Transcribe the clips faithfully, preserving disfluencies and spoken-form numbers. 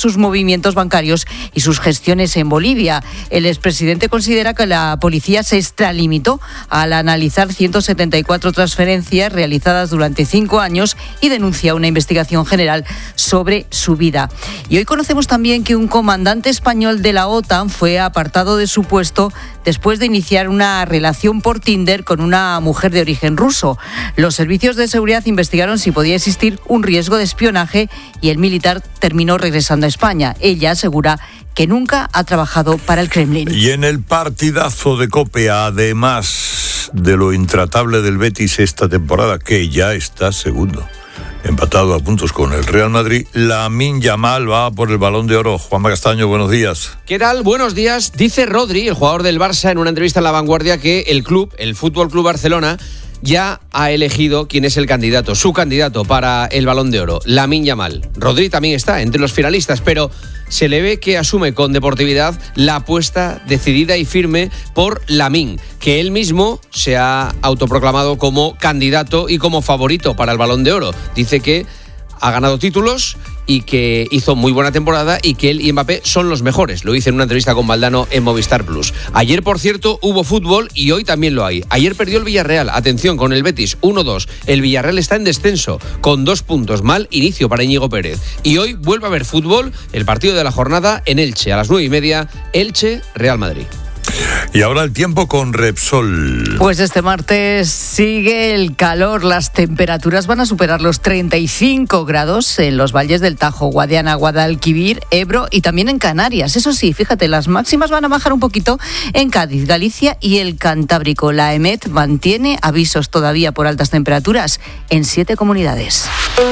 sus movimientos bancarios y sus gestiones en Bolivia. El expresidente considera que la policía se extralimitó al analizar ciento setenta y cuatro transferencias realizadas durante cinco años y denuncia una investigación general sobre su vida. Y hoy conocemos también que un comandante español de la OTAN fue apartado de su puesto después de iniciar una relación por Tinder con una mujer de origen ruso. Los servicios de seguridad investigaron si podía existir un riesgo de espionaje y el militar terminó regresando a España. Ella asegura que nunca ha trabajado para el Kremlin. Y en el partidazo de COPE, además de lo intratable del Betis esta temporada, que ya está segundo, empatado a puntos con el Real Madrid, Lamine Yamal va por el Balón de Oro. Juanma Castaño, buenos días. ¿Qué tal? Buenos días. Dice Rodri, el jugador del Barça, en una entrevista en La Vanguardia, que el club, el Fútbol Club Barcelona, ya ha elegido quién es el candidato, su candidato para el Balón de Oro, Lamine Yamal. Rodri también está entre los finalistas, pero se le ve que asume con deportividad la apuesta decidida y firme por Lamine, que él mismo se ha autoproclamado como candidato y como favorito para el Balón de Oro. Dice que ha ganado títulos y que hizo muy buena temporada y que él y Mbappé son los mejores. Lo dice en una entrevista con Valdano en Movistar Plus. Ayer, por cierto, hubo fútbol y hoy también lo hay. Ayer perdió el Villarreal, atención, con el Betis, uno dos. El Villarreal está en descenso, con dos puntos. Mal inicio para Íñigo Pérez. Y hoy vuelve a haber fútbol, el partido de la jornada en Elche, a las nueve y media, Elche, Real Madrid. Y ahora el tiempo con Repsol. Pues este martes sigue el calor. Las temperaturas van a superar los treinta y cinco grados en los valles del Tajo, Guadiana, Guadalquivir, Ebro y también en Canarias. Eso sí, fíjate, las máximas van a bajar un poquito en Cádiz, Galicia y el Cantábrico. La EMET mantiene avisos todavía por altas temperaturas en siete comunidades.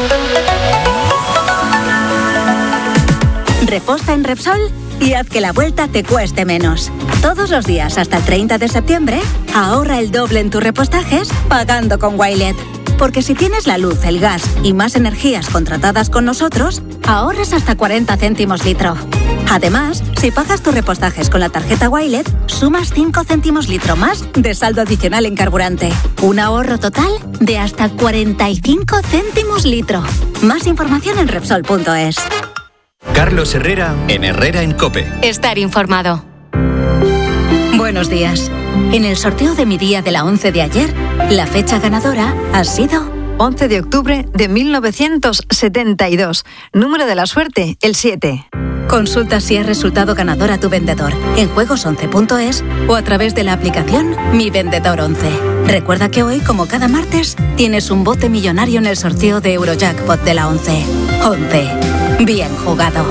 Reposta en Repsol y haz que la vuelta te cueste menos. Todos los días hasta el treinta de septiembre, ahorra el doble en tus repostajes pagando con Wilet. Porque si tienes la luz, el gas y más energías contratadas con nosotros, ahorras hasta cuarenta céntimos litro. Además, si pagas tus repostajes con la tarjeta Wilet, sumas cinco céntimos litro más de saldo adicional en carburante. Un ahorro total de hasta cuarenta y cinco céntimos litro. Más información en Repsol punto es. Carlos Herrera en Herrera en COPE. Estar informado. Buenos días. En el sorteo de mi día de la once de ayer, la fecha ganadora ha sido once de octubre de mil novecientos setenta y dos. Número de la suerte, el siete. Consulta si es resultado ganador a tu vendedor en juegos once punto es o a través de la aplicación Mi Vendedor once. Recuerda que hoy, como cada martes, tienes un bote millonario en el sorteo de Eurojackpot de la once. once. Bien jugado.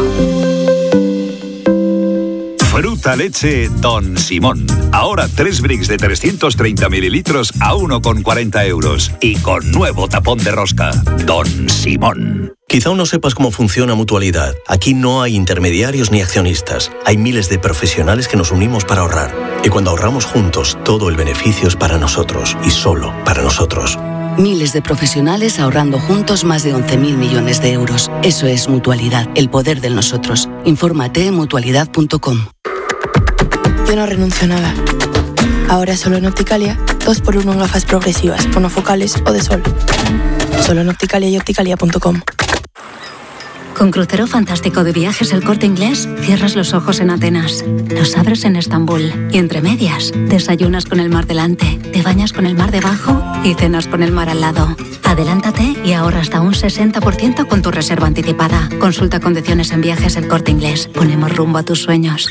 Fruta leche Don Simón. Ahora tres bricks de trescientos treinta mililitros a uno con cuarenta euros. Y con nuevo tapón de rosca. Don Simón. Quizá aún no sepas cómo funciona Mutualidad. Aquí no hay intermediarios ni accionistas. Hay miles de profesionales que nos unimos para ahorrar. Y cuando ahorramos juntos, todo el beneficio es para nosotros y solo para nosotros. Miles de profesionales ahorrando juntos más de once mil millones de euros. Eso es Mutualidad, el poder del nosotros. Infórmate en mutualidad punto com. Yo no renuncio a nada. Ahora solo en Opticalia, dos por uno en gafas progresivas, monofocales o de sol. Solo en Opticalia y opticalia punto com. Con crucero fantástico de Viajes El Corte Inglés, cierras los ojos en Atenas, los abres en Estambul y entre medias, desayunas con el mar delante, te bañas con el mar debajo y cenas con el mar al lado. Adelántate y ahorra hasta un sesenta por ciento con tu reserva anticipada. Consulta condiciones en Viajes El Corte Inglés. Ponemos rumbo a tus sueños.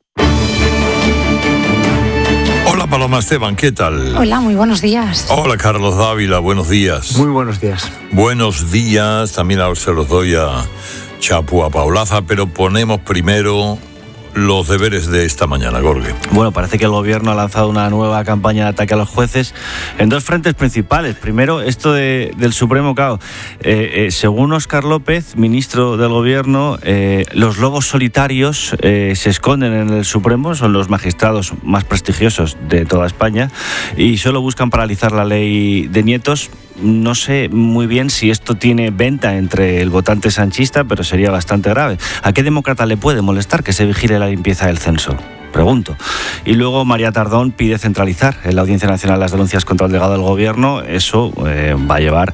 Hola Paloma Esteban, ¿qué tal? Hola, muy buenos días. Hola Carlos Dávila, buenos días. Muy buenos días. Buenos días, también ahora se los doy a Chapu, a Paulaza, pero ponemos primero los deberes de esta mañana, Gorge. Bueno, parece que el gobierno ha lanzado una nueva campaña de ataque a los jueces en dos frentes principales. Primero, esto de, del Supremo, claro. Eh, eh, según Óscar López, ministro del gobierno, eh, los lobos solitarios eh, se esconden en el Supremo, son los magistrados más prestigiosos de toda España y solo buscan paralizar la ley de nietos. No sé muy bien si esto tiene venta entre el votante sanchista, pero sería bastante grave. ¿A qué demócrata le puede molestar que se vigile la limpieza del censo? Pregunto. Y luego María Tardón pide centralizar en la Audiencia Nacional las denuncias contra el delegado del Gobierno. Eso eh, va a llevar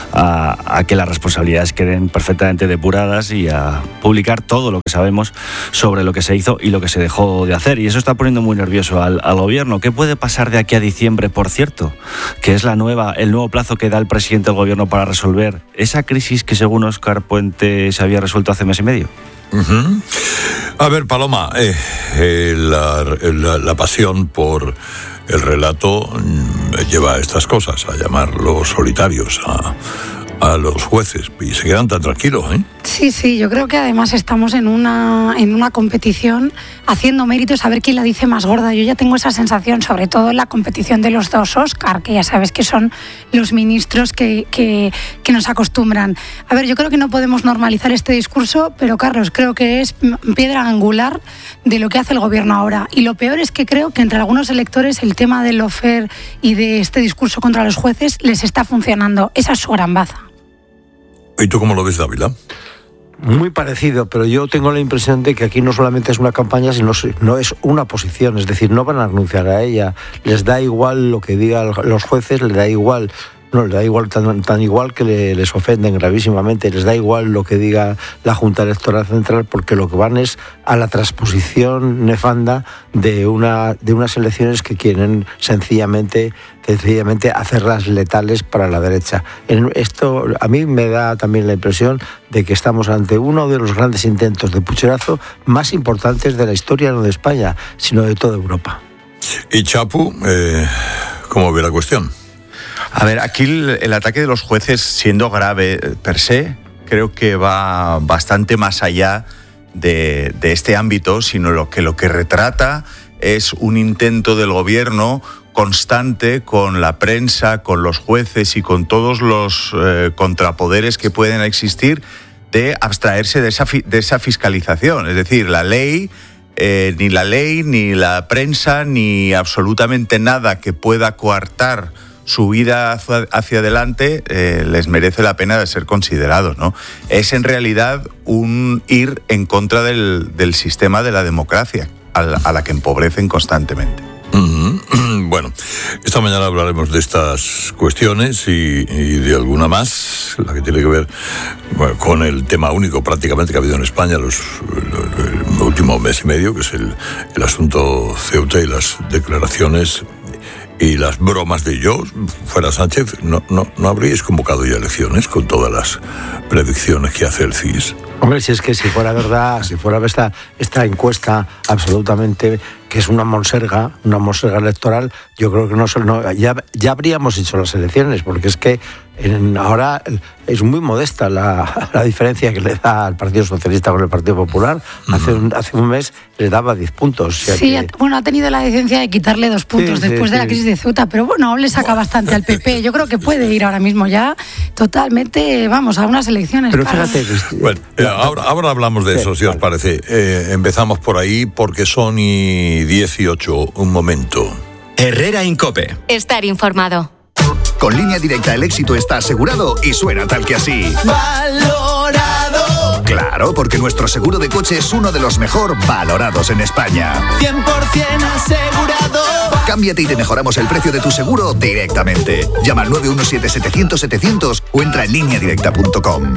a, a que las responsabilidades queden perfectamente depuradas y a publicar todo lo que sabemos sobre lo que se hizo y lo que se dejó de hacer. Y eso está poniendo muy nervioso al, al Gobierno. ¿Qué puede pasar de aquí a diciembre, por cierto? Que es la nueva, el nuevo plazo que da el presidente del Gobierno para resolver esa crisis que, según Óscar Puente, se había resuelto hace mes y medio. Uh-huh. A ver, Paloma, eh, eh, la, la, la pasión por el relato mm, lleva a estas cosas, a llamarlos solitarios, a, a los jueces, y se quedan tan tranquilos, ¿eh? Sí, sí, yo creo que además estamos en una, en una competición haciendo méritos a ver quién la dice más gorda. Yo ya tengo esa sensación, sobre todo en la competición de los dos Óscar, que ya sabes que son los ministros que, que, que nos acostumbran. A ver, yo creo que no podemos normalizar este discurso, pero Carlos, creo que es piedra angular de lo que hace el Gobierno ahora. Y lo peor es que creo que entre algunos electores el tema del lawfare y de este discurso contra los jueces les está funcionando. Esa es su gran baza. ¿Y tú cómo lo ves, Dávila? Muy parecido, pero yo tengo la impresión de que aquí no solamente es una campaña, sino no es una posición, es decir, no van a renunciar a ella, les da igual lo que digan los jueces, les da igual, no, les da igual tan, tan igual que le, les ofenden gravísimamente, les da igual lo que diga la Junta Electoral Central, porque lo que van es a la transposición nefanda de una de unas elecciones que quieren sencillamente sencillamente hacerlas letales para la derecha. En esto a mí me da también la impresión de que estamos ante uno de los grandes intentos de pucherazo más importantes de la historia, no de España, sino de toda Europa. Y Chapu, eh, ¿cómo ve la cuestión? A ver, aquí el, el ataque de los jueces, siendo grave per se, creo que va bastante más allá de, de este ámbito, sino lo que lo que retrata es un intento del gobierno constante con la prensa, con los jueces y con todos los eh, contrapoderes que pueden existir de abstraerse de esa, fi- de esa fiscalización. Es decir, la ley, eh, ni la ley, ni la prensa, ni absolutamente nada que pueda coartar su vida hacia, hacia adelante eh, les merece la pena de ser considerados, ¿no? Es en realidad un ir en contra del, del sistema de la democracia, a la, a la que empobrecen constantemente. Mm-hmm. Bueno, esta mañana hablaremos de estas cuestiones y, y de alguna más, la que tiene que ver bueno, con el tema único prácticamente que ha habido en España los, el, el último mes y medio, que es el, el asunto Ceuta y las declaraciones y las bromas de yo, fuera Sánchez, no, no, no habríais convocado ya elecciones con todas las predicciones que hace el C I S. Hombre, si es que si fuera verdad, si fuera esta, esta encuesta absolutamente, que es una monserga, una monserga electoral, yo creo que no, no ya, ya habríamos hecho las elecciones, porque es que en, ahora es muy modesta la, la diferencia que le da al Partido Socialista con el Partido Popular. Hace un, hace un mes le daba diez puntos. O sea sí, que... bueno, ha tenido la decencia de quitarle dos puntos sí, después sí, de la crisis sí. de Ceuta, pero bueno, aún le saca bastante al P P. Yo creo que puede ir ahora mismo ya totalmente, vamos, a unas elecciones. Pero para... fíjate... Que... Bueno, eh, ahora, ahora hablamos de eso, si os parece. Eh, empezamos por ahí porque son y dieciocho, un momento. Herrera Incope. Estar informado. Con Línea Directa el éxito está asegurado y suena tal que así. ¡Valorado! Claro, porque nuestro seguro de coche es uno de los mejor valorados en España. cien por ciento asegurado. Cámbiate y te mejoramos el precio de tu seguro directamente. Llama al nueve uno siete, setecientos, setecientos o entra en línea directa punto com.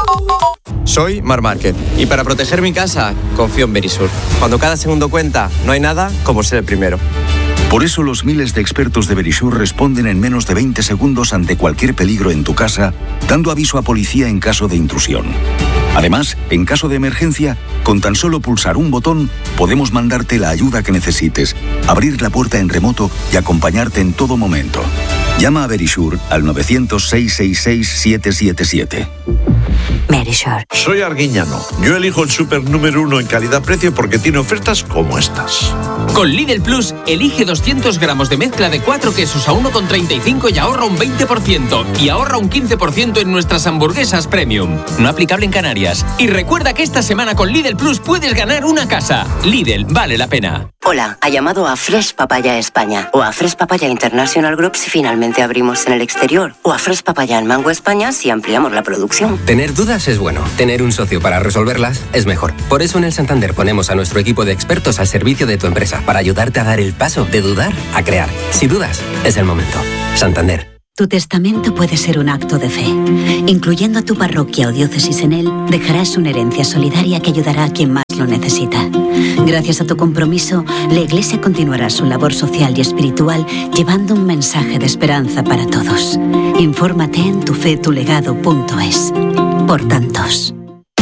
Soy Mar Márquez y para proteger mi casa confío en Verisur. Cuando cada segundo cuenta, no hay nada como ser el primero. Por eso los miles de expertos de Verisur responden en menos de veinte segundos ante cualquier peligro en tu casa, dando aviso a policía en caso de intrusión. Además, en caso de emergencia, con tan solo pulsar un botón, podemos mandarte la ayuda que necesites, abrir la puerta en remoto y acompañarte en todo momento. Llama a Verisur al novecientos, seiscientos sesenta y seis, setecientos setenta y siete. Verisur. Soy Arguiñano. Yo elijo el súper número uno en calidad-precio porque tiene ofertas como estas. Con Lidl Plus, elige doscientos gramos de mezcla de cuatro quesos a uno con treinta y cinco y ahorra un veinte por ciento. Y ahorra un quince por ciento en nuestras hamburguesas premium. No aplicable en Canarias. Y recuerda que esta semana con Lidl Plus puedes ganar una casa. Lidl, vale la pena. Hola, ha llamado a Fresh Papaya España o a Fresh Papaya International Group si finalmente abrimos en el exterior o a Fresh Papaya en Mango España si ampliamos la producción. Tener dudas es bueno, tener un socio para resolverlas es mejor. Por eso en el Santander ponemos a nuestro equipo de expertos al servicio de tu empresa para ayudarte a dar el paso de dudar a crear. Si dudas, es el momento. Santander. Tu testamento puede ser un acto de fe. Incluyendo a tu parroquia o diócesis en él, dejarás una herencia solidaria que ayudará a quien más lo necesita. Gracias a tu compromiso, la Iglesia continuará su labor social y espiritual llevando un mensaje de esperanza para todos. Infórmate en tufetulegado punto es. Por tantos.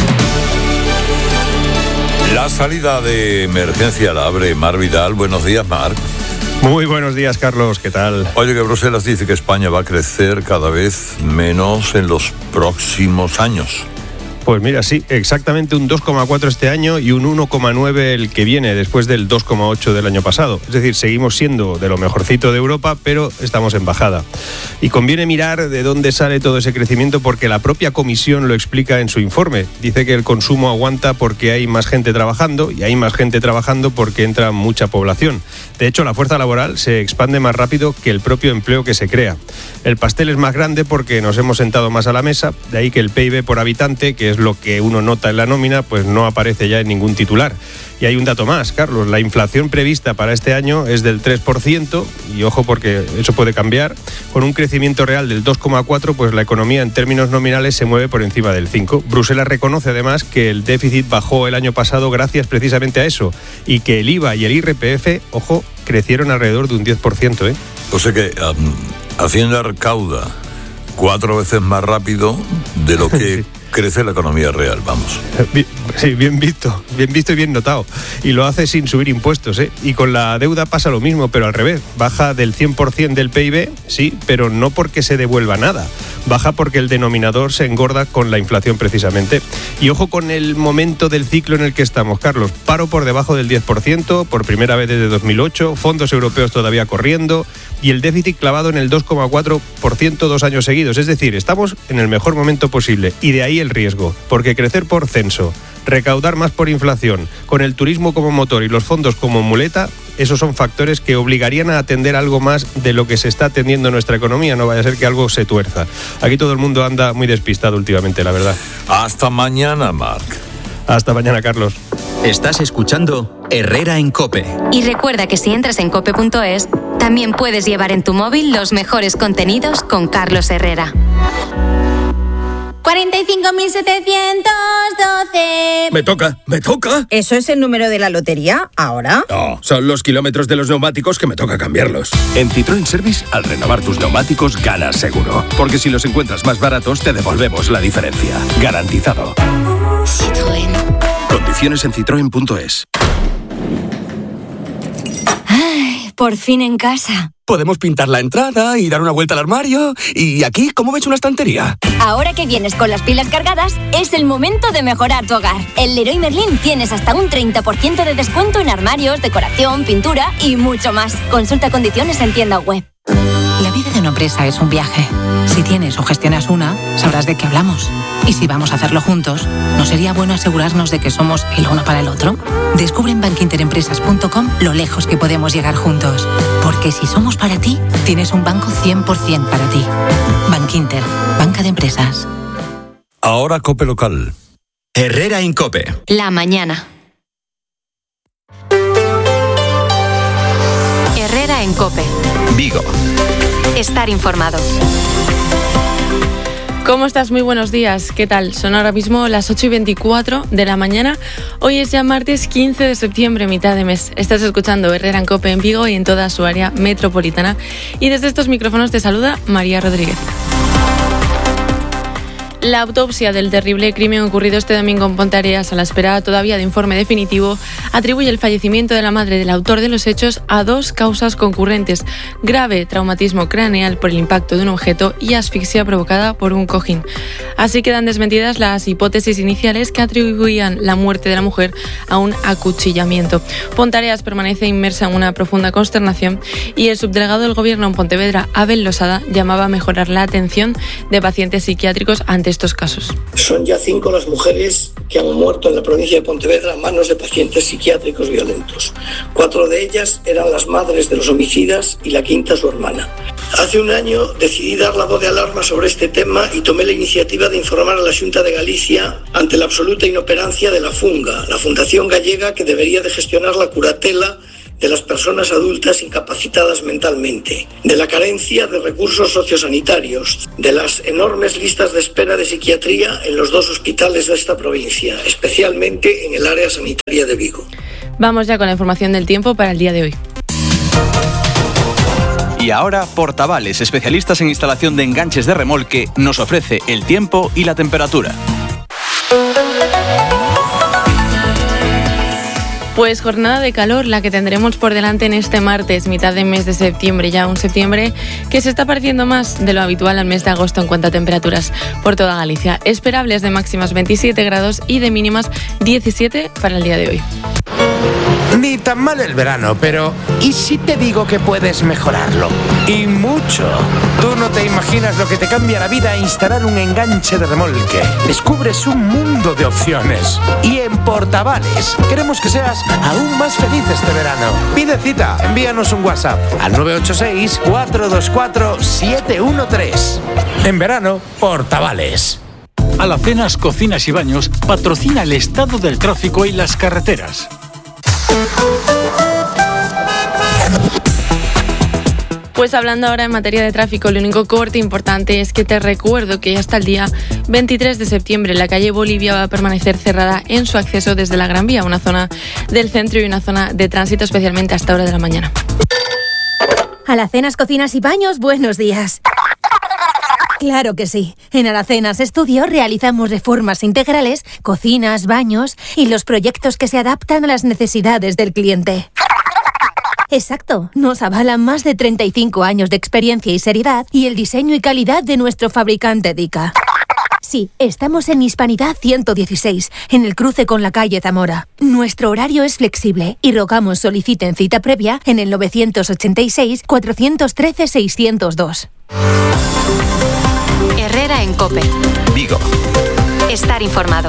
La salida de emergencia la abre Mar Vidal. Buenos días, Mar. Muy buenos días, Carlos, ¿qué tal? Oye, que Bruselas dice que España va a crecer cada vez menos en los próximos años. Pues mira, sí, exactamente un dos coma cuatro este año y un uno coma nueve el que viene, después del dos coma ocho del año pasado. Es decir, seguimos siendo de lo mejorcito de Europa, pero estamos en bajada. Y conviene mirar de dónde sale todo ese crecimiento porque la propia Comisión lo explica en su informe. Dice que el consumo aguanta porque hay más gente trabajando y hay más gente trabajando porque entra mucha población. De hecho, la fuerza laboral se expande más rápido que el propio empleo que se crea. El pastel es más grande porque nos hemos sentado más a la mesa, de ahí que el P I B por habitante, que es lo que uno nota en la nómina, pues no aparece ya en ningún titular. Y hay un dato más, Carlos, la inflación prevista para este año es del tres por ciento, y ojo porque eso puede cambiar, con un crecimiento real del dos coma cuatro, pues la economía en términos nominales se mueve por encima del cinco. Bruselas reconoce además que el déficit bajó el año pasado gracias precisamente a eso, y que el I V A y el I R P F, ojo, crecieron alrededor de un diez por ciento, ¿eh? O sea que um, Hacienda recauda cuatro veces más rápido de lo que crece la economía real, vamos. Sí, bien visto, bien visto y bien notado. Y lo hace sin subir impuestos, ¿eh? Y con la deuda pasa lo mismo, pero al revés. Baja del cien por ciento del P I B, sí, pero no porque se devuelva nada. Baja porque el denominador se engorda con la inflación precisamente. Y ojo con el momento del ciclo en el que estamos, Carlos. Paro por debajo del diez por ciento, por primera vez desde dos mil ocho, fondos europeos todavía corriendo y el déficit clavado en el dos coma cuatro por ciento dos años seguidos. Es decir, estamos en el mejor momento posible y de ahí el riesgo, porque crecer por censo, recaudar más por inflación, con el turismo como motor y los fondos como muleta, esos son factores que obligarían a atender algo más de lo que se está atendiendo en nuestra economía. No vaya a ser que algo se tuerza. Aquí todo el mundo anda muy despistado últimamente, la verdad. Hasta mañana, Marc. Hasta mañana, Carlos. Estás escuchando Herrera en COPE. Y recuerda que si entras en cope punto es, también puedes llevar en tu móvil los mejores contenidos con Carlos Herrera. cuarenta y cinco mil setecientos doce. Me toca, me toca. ¿Eso es el número de la lotería ahora? No, son los kilómetros de los neumáticos que me toca cambiarlos. En Citroën Service, al renovar tus neumáticos, ganas seguro. Porque si los encuentras más baratos, te devolvemos la diferencia. Garantizado. Citroën. Condiciones en citroen punto es. Ay, por fin en casa. Podemos pintar la entrada y dar una vuelta al armario. Y aquí, ¿cómo ves una estantería? Ahora que vienes con las pilas cargadas, es el momento de mejorar tu hogar. En Leroy Merlin tienes hasta un treinta por ciento de descuento en armarios, decoración, pintura y mucho más. Consulta condiciones en tienda web. La vida de una empresa es un viaje. Si tienes o gestionas una, sabrás de qué hablamos. Y si vamos a hacerlo juntos, ¿no sería bueno asegurarnos de que somos el uno para el otro? Descubre en bankinterempresas punto com lo lejos que podemos llegar juntos. Porque si somos para ti, tienes un banco cien por ciento para ti. Bankinter, banca de empresas. Ahora COPE local. Herrera en COPE. La mañana. Herrera en COPE. Vigo. Estar informado. ¿Cómo estás? Muy buenos días. ¿Qué tal? Son ahora mismo las ocho y veinticuatro de la mañana. Hoy es ya martes quince de septiembre, mitad de mes. Estás escuchando Herrera en COPE en Vigo y en toda su área metropolitana. Y desde estos micrófonos te saluda María Rodríguez. La autopsia del terrible crimen ocurrido este domingo en Ponteareas, a la espera todavía de informe definitivo, atribuye el fallecimiento de la madre del autor de los hechos a dos causas concurrentes: grave traumatismo craneal por el impacto de un objeto y asfixia provocada por un cojín. Así quedan desmentidas las hipótesis iniciales que atribuían la muerte de la mujer a un acuchillamiento. Ponteareas permanece inmersa en una profunda consternación y el subdelegado del Gobierno en Pontevedra, Abel Losada, llamaba a mejorar la atención de pacientes psiquiátricos ante estos casos. Son ya cinco las mujeres que han muerto en la provincia de Pontevedra a manos de pacientes psiquiátricos violentos. Cuatro de ellas eran las madres de los homicidas y la quinta su hermana. Hace un año decidí dar la voz de alarma sobre este tema y tomé la iniciativa de informar a la Xunta de Galicia ante la absoluta inoperancia de la FUNGA, la Fundación Gallega que debería de gestionar la curatela de las personas adultas incapacitadas mentalmente, de la carencia de recursos sociosanitarios, de las enormes listas de espera de psiquiatría en los dos hospitales de esta provincia, especialmente en el área sanitaria de Vigo. Vamos ya con la información del tiempo para el día de hoy. Y ahora, Portavales, especialistas en instalación de enganches de remolque, nos ofrece el tiempo y la temperatura. Pues jornada de calor la que tendremos por delante en este martes, mitad de mes de septiembre, ya un septiembre que se está pareciendo más de lo habitual al mes de agosto en cuanto a temperaturas por toda Galicia. Esperables de máximas veintisiete grados y de mínimas diecisiete para el día de hoy. Ni tan mal el verano, pero ¿y si te digo que puedes mejorarlo? Y mucho. Tú no te imaginas lo que te cambia la vida instalar un enganche de remolque. Descubres un mundo de opciones. Y en Portavales queremos que seas aún más feliz este verano. Pide cita, envíanos un WhatsApp al nueve ocho seis, cuatro dos cuatro, siete uno tres. En verano, Portavales. Alacenas Cocinas y Baños patrocina el estado del tráfico y las carreteras. Pues hablando ahora en materia de tráfico, lo único corte importante es que te recuerdo que hasta el día veintitrés de septiembre la calle Bolivia va a permanecer cerrada en su acceso desde la Gran Vía, una zona del centro y una zona de tránsito especialmente a esta hora de la mañana. Alacenas Cocinas y Baños, buenos días. Claro que sí. En Alacenas Estudio realizamos reformas integrales, cocinas, baños y los proyectos que se adaptan a las necesidades del cliente. Exacto, nos avalan más de treinta y cinco años de experiencia y seriedad y el diseño y calidad de nuestro fabricante Dica. Sí, estamos en Hispanidad ciento dieciséis, en el cruce con la calle Zamora. Nuestro horario es flexible y rogamos soliciten cita previa en el nueve ochenta y seis, cuatrocientos trece, seiscientos dos. Herrera en COPE. Vigo. Estar informado.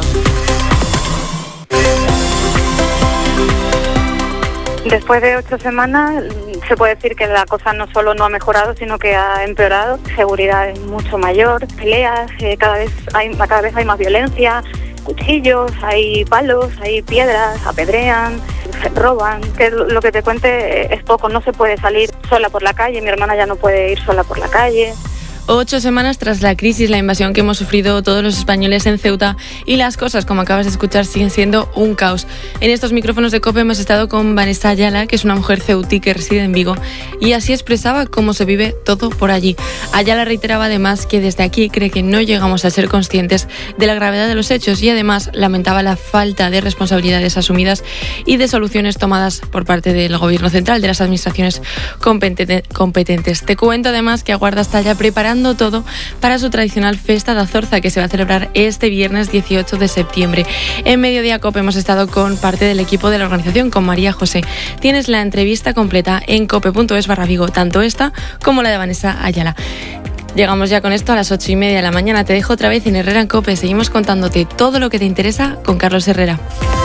Después de ocho semanas se puede decir que la cosa no solo no ha mejorado, sino que ha empeorado. Seguridad es mucho mayor, peleas, eh, cada vez hay cada vez hay más violencia, cuchillos, hay palos, hay piedras, apedrean, roban. Que lo que te cuente es poco, no se puede salir sola por la calle, mi hermana ya no puede ir sola por la calle. Ocho semanas tras la crisis, la invasión que hemos sufrido todos los españoles en Ceuta y las cosas, como acabas de escuchar, siguen siendo un caos. En estos micrófonos de COPE hemos estado con Vanessa Ayala, que es una mujer ceutí que reside en Vigo, y así expresaba cómo se vive todo por allí. Ayala reiteraba además que desde aquí cree que no llegamos a ser conscientes de la gravedad de los hechos y además lamentaba la falta de responsabilidades asumidas y de soluciones tomadas por parte del Gobierno central, de las administraciones competentes. Te cuento además que Aguarda está ya preparando todo para su tradicional Festa da Zorza, que se va a celebrar este viernes dieciocho de septiembre. En Mediodía COPE hemos estado con parte del equipo de la organización, con María José. Tienes la entrevista completa en cope.es barra Vigo, tanto esta como la de Vanessa Ayala. Llegamos ya con esto a las ocho y media de la mañana. Te dejo otra vez en Herrera en COPE. Seguimos contándote todo lo que te interesa con Carlos Herrera.